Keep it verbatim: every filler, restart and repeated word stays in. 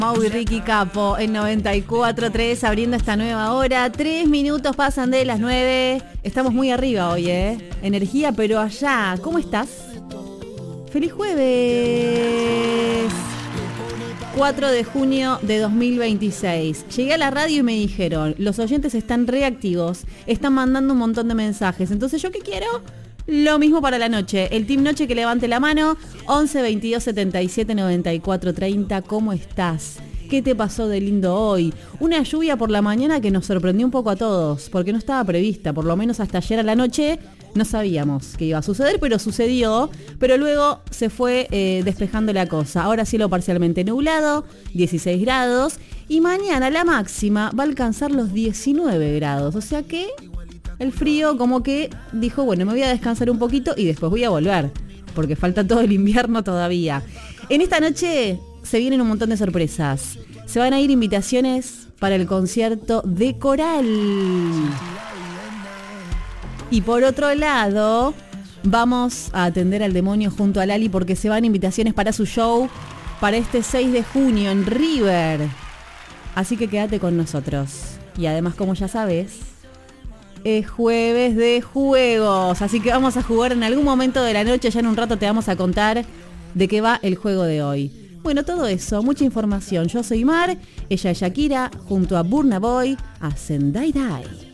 Mau y Ricky Capo en noventa y cuatro punto tres abriendo esta nueva hora. Tres minutos pasan de las nueve. Estamos muy arriba hoy, ¿eh? Energía, pero allá. ¿Cómo estás? ¡Feliz jueves! cuatro de junio de dos mil veintiséis. Llegué a la radio y me dijeron, los oyentes están reactivos, están mandando un montón de mensajes. Entonces, ¿yo qué quiero? Lo mismo para la noche. El Team Noche que levante la mano. once veintidós setenta y siete noventa y cuatro treinta. ¿Cómo estás? ¿Qué te pasó de lindo hoy? Una lluvia por la mañana que nos sorprendió un poco a todos, porque no estaba prevista, por lo menos hasta ayer a la noche no sabíamos que iba a suceder, pero sucedió, pero luego se fue eh, despejando la cosa. Ahora cielo parcialmente nublado, dieciséis grados, y mañana la máxima va a alcanzar los diecinueve grados, o sea que el frío como que dijo, bueno, me voy a descansar un poquito y después voy a volver, porque falta todo el invierno todavía. En esta noche se vienen un montón de sorpresas. Se van a ir invitaciones para el concierto de Coral. Y por otro lado, vamos a atender al demonio junto a Lali porque se van invitaciones para su show para este seis de junio en River. Así que quédate con nosotros. Y además, como ya sabes, es jueves de juegos. Así que vamos a jugar en algún momento de la noche. Ya en un rato te vamos a contar de qué va el juego de hoy. Bueno, todo eso, mucha información. Yo soy Mar, ella es Shakira, junto a Burna Boy, a Zendai Dai.